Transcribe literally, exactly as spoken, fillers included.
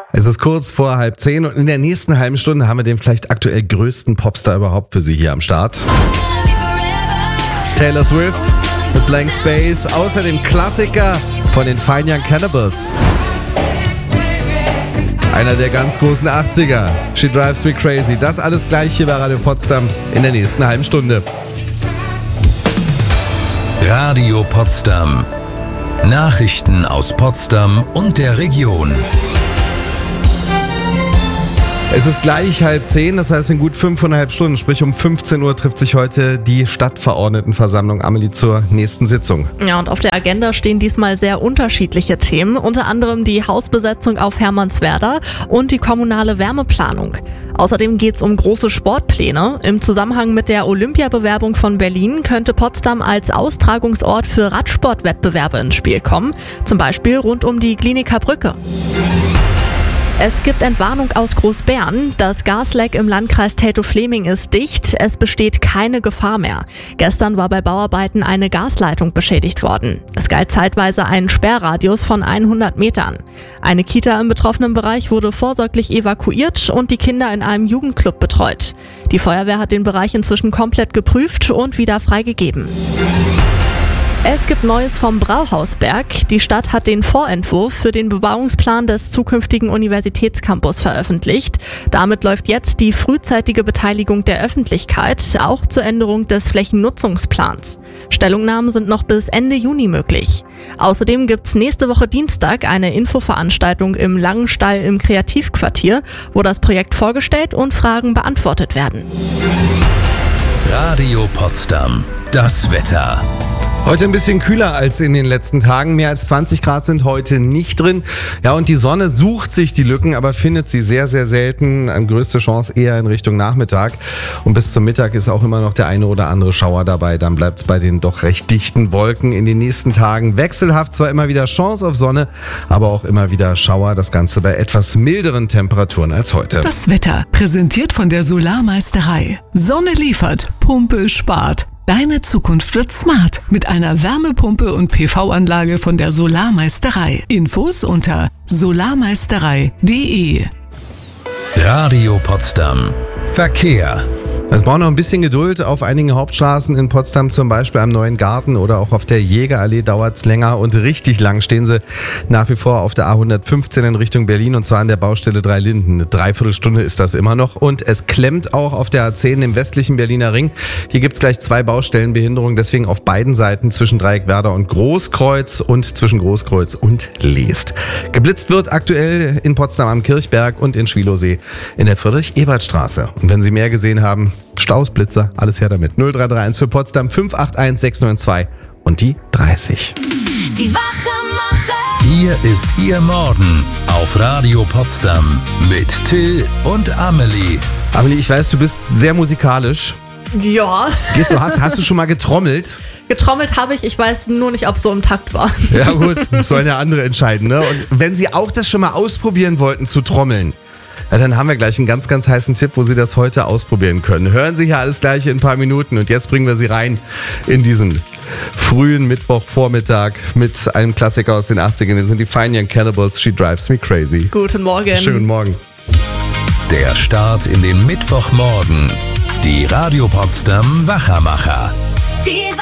Es ist kurz vor halb zehn und in der nächsten halben Stunde haben wir den vielleicht aktuell größten Popstar überhaupt für Sie hier am Start. Taylor Swift mit Blank Space, außerdem Klassiker von den Fine Young Cannibals. Einer der ganz großen achtziger, She Drives Me Crazy. Das alles gleich hier bei Radio Potsdam in der nächsten halben Stunde. Radio Potsdam. Nachrichten aus Potsdam und der Region. Es ist gleich halb zehn, das heißt in gut fünfeinhalb Stunden, sprich um fünfzehn Uhr trifft sich heute die Stadtverordnetenversammlung Amelie zur nächsten Sitzung. Ja, und auf der Agenda stehen diesmal sehr unterschiedliche Themen, unter anderem die Hausbesetzung auf Hermannswerder und die kommunale Wärmeplanung. Außerdem geht es um große Sportpläne. Im Zusammenhang mit der Olympiabewerbung von Berlin könnte Potsdam als Austragungsort für Radsportwettbewerbe ins Spiel kommen, zum Beispiel rund um die Glienicker Brücke. Es gibt Entwarnung aus Großbären. Das Gasleck im Landkreis Teltow-Fläming ist dicht. Es besteht keine Gefahr mehr. Gestern war bei Bauarbeiten eine Gasleitung beschädigt worden. Es galt zeitweise ein Sperrradius von hundert Metern. Eine Kita im betroffenen Bereich wurde vorsorglich evakuiert und die Kinder in einem Jugendclub betreut. Die Feuerwehr hat den Bereich inzwischen komplett geprüft und wieder freigegeben. Es gibt Neues vom Brauhausberg. Die Stadt hat den Vorentwurf für den Bebauungsplan des zukünftigen Universitätscampus veröffentlicht. Damit läuft jetzt die frühzeitige Beteiligung der Öffentlichkeit, auch zur Änderung des Flächennutzungsplans. Stellungnahmen sind noch bis Ende Juni möglich. Außerdem gibt's nächste Woche Dienstag eine Infoveranstaltung im Langenstall im Kreativquartier, wo das Projekt vorgestellt und Fragen beantwortet werden. Radio Potsdam. Das Wetter. Heute ein bisschen kühler als in den letzten Tagen. Mehr als zwanzig Grad sind heute nicht drin. Ja, und die Sonne sucht sich die Lücken, aber findet sie sehr, sehr selten. Eine größte Chance eher in Richtung Nachmittag. Und bis zum Mittag ist auch immer noch der eine oder andere Schauer dabei. Dann bleibt es bei den doch recht dichten Wolken in den nächsten Tagen. Wechselhaft zwar immer wieder Chance auf Sonne, aber auch immer wieder Schauer. Das Ganze bei etwas milderen Temperaturen als heute. Das Wetter präsentiert von der Solarmeisterei. Sonne liefert, Pumpe spart. Deine Zukunft wird smart mit einer Wärmepumpe und P V-Anlage von der Solarmeisterei. Infos unter solarmeisterei punkt de. Radio Potsdam. Verkehr. Es braucht noch ein bisschen Geduld. Auf einigen Hauptstraßen in Potsdam, zum Beispiel am Neuen Garten oder auch auf der Jägerallee, dauert es länger und richtig lang stehen sie nach wie vor auf der A hundertfünfzehn in Richtung Berlin und zwar an der Baustelle Drei Linden. Eine Dreiviertelstunde ist das immer noch und es klemmt auch auf der A zehn im westlichen Berliner Ring. Hier gibt es gleich zwei Baustellenbehinderungen, deswegen auf beiden Seiten zwischen Dreieckwerder und Großkreuz und zwischen Großkreuz und Leest. Geblitzt wird aktuell in Potsdam am Kirchberg und in Schwielowsee in der Friedrich-Ebert-Straße. Und wenn Sie mehr gesehen haben, Staus, Blitzer, alles her damit. null drei drei eins für Potsdam fünf acht eins sechs neun zwei und die dreißig. Die Wachemacher. Hier ist Ihr Morgen auf Radio Potsdam mit Till und Amelie. Amelie, ich weiß, du bist sehr musikalisch. Ja. Geht so, hast, hast du schon mal getrommelt? Getrommelt habe ich, ich weiß nur nicht, ob es so im Takt war. Ja gut, sollen ja andere entscheiden, ne? Und wenn Sie auch das schon mal ausprobieren wollten zu trommeln, ja, dann haben wir gleich einen ganz, ganz heißen Tipp, wo Sie das heute ausprobieren können. Hören Sie hier alles gleich in ein paar Minuten und jetzt bringen wir Sie rein in diesen frühen Mittwochvormittag mit einem Klassiker aus den achtzigern. Das sind die Fine Young Cannibals, She Drives Me Crazy. Guten Morgen. Schönen Morgen. Der Start in den Mittwochmorgen. Die Radio Potsdam Wachemacher. Die